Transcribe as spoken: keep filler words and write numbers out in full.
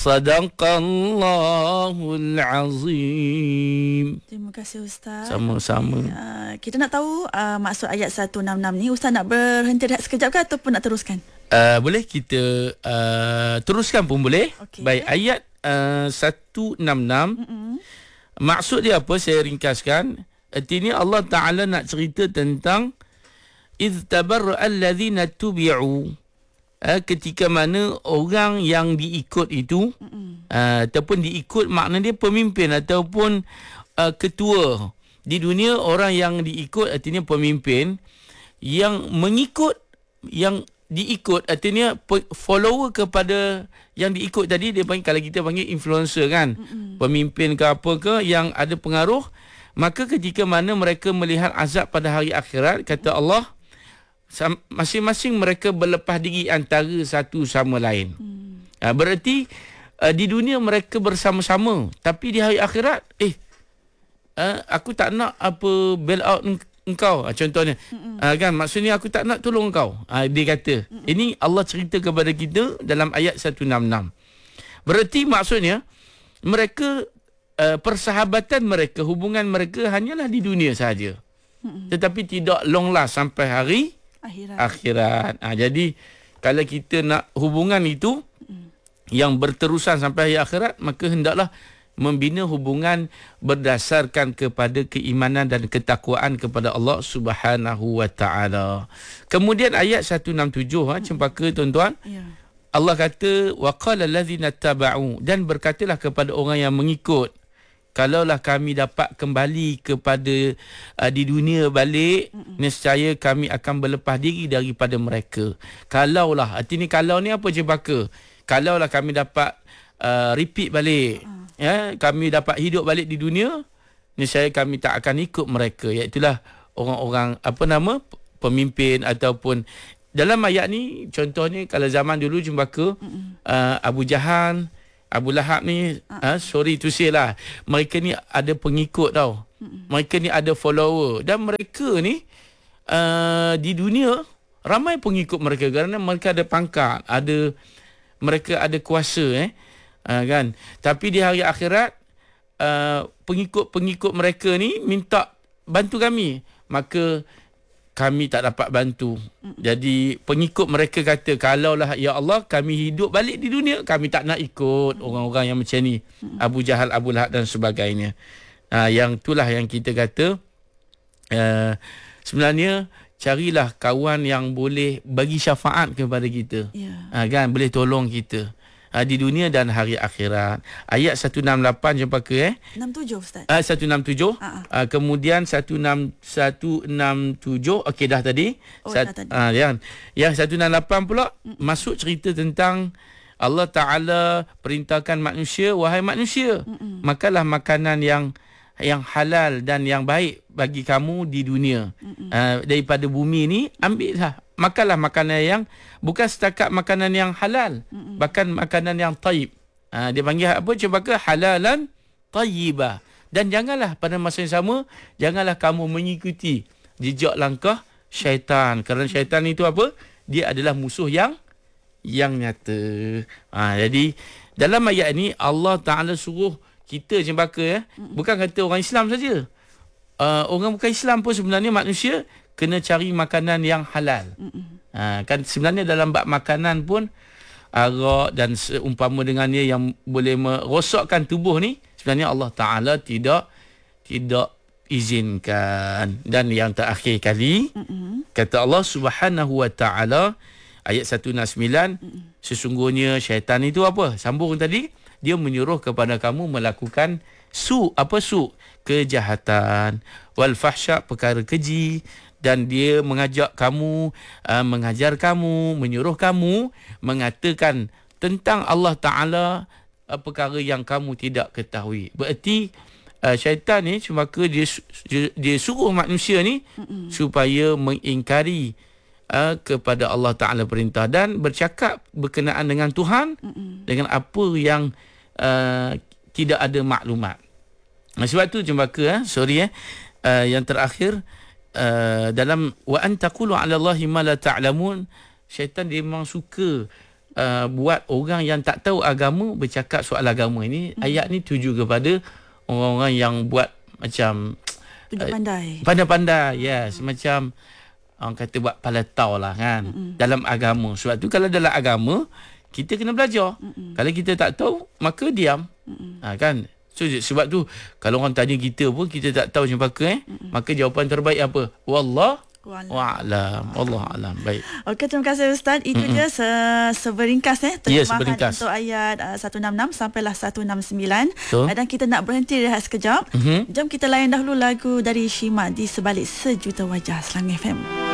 Sadaqallahul azim. Terima kasih Ustaz. Sama-sama. Uh, kita nak tahu uh, maksud ayat seratus enam puluh enam ni. Ustaz nak berhenti rehat sekejap ke ataupun nak teruskan? Uh, boleh kita uh, teruskan pun boleh. Okay. Baik, ayat uh, seratus enam puluh enam. Mm-hmm. Maksud dia apa? Saya ringkaskan. Artinya Allah Ta'ala nak cerita tentang idh tabarra'a alladhina tubi'u. Uh, ketika mana orang yang diikut itu mm-hmm. uh, ataupun diikut makna dia pemimpin ataupun uh, ketua. Di dunia orang yang diikut artinya pemimpin, yang mengikut, yang diikut artinya follower kepada yang diikut tadi, dia panggil, kalau kita panggil influencer kan, mm-hmm. pemimpin ke apa ke yang ada pengaruh. Maka ketika mana mereka melihat azab pada hari akhirat, kata Allah, masing-masing mereka berlepas diri antara satu sama lain. mm. ha, Berarti uh, di dunia mereka bersama-sama, tapi di hari akhirat eh uh, aku tak nak apa bail out engkau, contohnya. Uh, kan, maksudnya aku tak nak tolong engkau. Uh, dia kata. Mm-mm. Ini Allah cerita kepada kita dalam ayat seratus enam puluh enam. Berarti maksudnya mereka uh, persahabatan mereka, hubungan mereka hanyalah di dunia sahaja. Mm-mm. Tetapi tidak long last sampai hari akhirat. akhirat. Uh, jadi kalau kita nak hubungan itu Mm-mm. yang berterusan sampai hari akhirat, maka hendaklah membina hubungan berdasarkan kepada keimanan dan ketakwaan kepada Allah Subhanahu wa taala. Kemudian ayat seratus enam puluh tujuh, ha, cempaka tuan-tuan. Ya. Allah kata waqala allazina taba'u, dan berkatalah kepada orang yang mengikut, kalaulah kami dapat kembali kepada uh, di dunia balik, Mm-mm. nescaya kami akan berlepas diri daripada mereka. Kalaulah, arti ni kalau ni apa cempaka? Kalaulah kami dapat uh, repeat balik, uh. ya, kami dapat hidup balik di dunia, nescaya kami tak akan ikut mereka, iaitulah orang-orang apa nama pemimpin ataupun dalam ayat ni. Contohnya kalau zaman dulu cempaka, uh, Abu Jahal, Abu Lahab ni, uh. uh, sorry to say lah, mereka ni ada pengikut tau. Mm-mm. Mereka ni ada follower, dan mereka ni uh, di dunia ramai pengikut mereka kerana mereka ada pangkat, ada mereka ada kuasa, eh Uh, kan. Tapi di hari akhirat, uh, pengikut-pengikut mereka ni minta bantu kami, maka kami tak dapat bantu. Mm. Jadi pengikut mereka kata, kalaulah ya Allah kami hidup balik di dunia, kami tak nak ikut mm. orang-orang yang macam ni, mm. Abu Jahal, Abu Lahab dan sebagainya. uh, Yang itulah yang kita kata, uh, sebenarnya carilah kawan yang boleh bagi syafaat kepada kita, yeah. uh, kan, boleh tolong kita di dunia dan hari akhirat. Ayat seratus enam puluh lapan cempaka, eh enam puluh tujuh Ustaz. Ah uh, seratus enam puluh tujuh. Uh-huh. Uh, kemudian seratus enam puluh tujuh okey dah tadi. Oh, Sat, dah tadi. Uh, yang yang seratus enam puluh lapan pula mm. masuk cerita tentang Allah Taala perintahkan manusia, wahai manusia, Mm-mm. makanlah makanan yang yang halal dan yang baik bagi kamu di dunia. Uh, daripada bumi ni ambillah, makanlah makanan yang bukan setakat makanan yang halal, Mm-mm. bahkan makanan yang tayyib. Uh, dia panggil apa? Cempaka halalan tayyibah. Dan janganlah pada masa yang sama, janganlah kamu mengikuti jejak langkah syaitan. Kerana syaitan itu apa? Dia adalah musuh yang yang nyata. Uh, jadi dalam ayat ini Allah Ta'ala suruh kita cempaka, ya, bukan kata orang Islam saja. Uh, orang bukan Islam pun sebenarnya manusia kena cari makanan yang halal. Ha, kan sebenarnya dalam bab makanan pun arak dan seumpama dengannya yang boleh merosakkan tubuh ni, sebenarnya Allah Ta'ala tidak tidak izinkan. Dan yang terakhir kali, Mm-mm. kata Allah Subhanahu wa Ta'ala ayat seratus enam puluh sembilan, Mm-mm. sesungguhnya syaitan itu apa? Sambung tadi, dia menyuruh kepada kamu melakukan su, apa su? Kejahatan, wal fahsya, perkara keji, dan dia mengajak kamu, uh, mengajar kamu, menyuruh kamu mengatakan tentang Allah Ta'ala uh, perkara yang kamu tidak ketahui. Berarti uh, syaitan ni cuma ke dia, dia, dia suruh manusia ni Mm-mm. supaya mengingkari uh, kepada Allah Ta'ala perintah dan bercakap berkenaan dengan Tuhan, Mm-mm. dengan apa yang uh, tidak ada maklumat. Sebab tu cembaka, eh? sorry eh, uh, yang terakhir, Uh, dalam wa an taqulu 'ala Allahi ma la ta'lamun, syaitan dia memang suka uh, buat orang yang tak tahu agama bercakap soal agama. Ini hmm. ayat ni tuju kepada orang-orang yang buat macam tunjuk pandai. Pandai-pandai, yes. Hmm. Macam orang kata buat palatau lah kan. Hmm. Dalam agama. Sebab tu kalau dalam agama, kita kena belajar. Hmm. Kalau kita tak tahu, maka diam. Hmm. Ha, kan? So, sebab tu, kalau orang tanya kita pun, kita tak tahu macam apa, eh? Hmm. Maka jawapan terbaik apa? Wallah. Wa'alam. Allah alam. Baik. Okey, terima kasih Ustaz. Itu mm-hmm. je se- seberingkas eh terjemahan yeah, seberingkas. Untuk ayat uh, seratus enam puluh enam sampailah seratus enam puluh sembilan. So. Dan kita nak berhenti rehat sekejap. Mm-hmm. Jom kita layan dahulu lagu dari Shima di Sebalik Sejuta Wajah Selang F M.